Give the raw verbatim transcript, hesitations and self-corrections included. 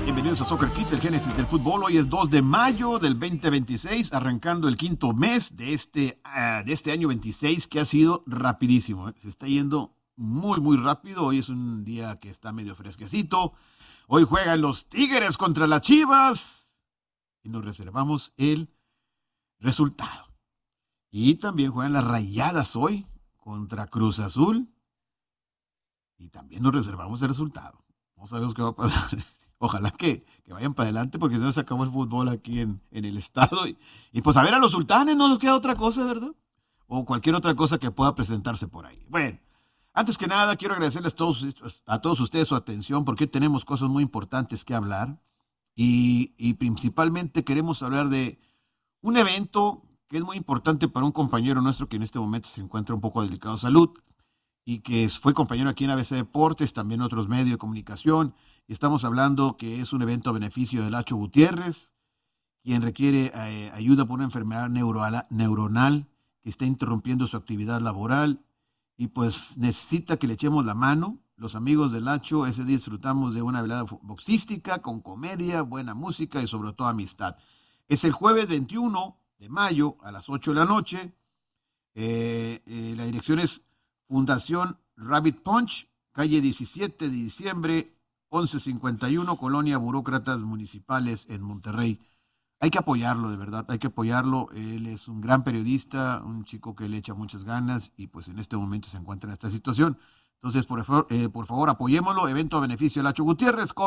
Bienvenidos a Soccer Kids, el génesis del fútbol. Hoy es dos de mayo del veinte veintiséis, arrancando el quinto mes de este, uh, de este año veintiséis, que ha sido rapidísimo, ¿eh? Se está yendo muy, muy rápido. Hoy es un día que está medio fresquecito. Hoy juegan los Tigres contra las Chivas y nos reservamos el resultado. Y también juegan las Rayadas hoy contra Cruz Azul y también nos reservamos el resultado. No sabemos qué va a pasar. Ojalá que, que vayan para adelante, porque si no se acabó el fútbol aquí en, en el estado. Y, y pues a ver a los sultanes, no nos queda otra cosa, ¿verdad? O cualquier otra cosa que pueda presentarse por ahí. Bueno, antes que nada, quiero agradecerles a todos, a todos ustedes su atención, porque tenemos cosas muy importantes que hablar. Y, y principalmente queremos hablar de un evento que es muy importante para un compañero nuestro que en este momento se encuentra un poco delicado de salud y que fue compañero aquí en A B C Deportes, también otros medios de comunicación. Y estamos hablando que es un evento a beneficio de Lacho Gutiérrez, quien requiere eh, ayuda por una enfermedad neuronal, neuronal que está interrumpiendo su actividad laboral y pues necesita que le echemos la mano. Los amigos de Lacho, ese día disfrutamos de una velada boxística con comedia, buena música y sobre todo amistad. Es el jueves veintiuno de mayo a las ocho de la noche. Eh, eh, la dirección es Fundación Rabbit Punch, calle diecisiete de diciembre, once cincuenta y uno, Colonia Burócratas Municipales en Monterrey. Hay que apoyarlo, de verdad, hay que apoyarlo. Él es un gran periodista, un chico que le echa muchas ganas y pues en este momento se encuentra en esta situación. Entonces, por favor, eh, por favor apoyémoslo. Evento a beneficio de Lacho Gutiérrez.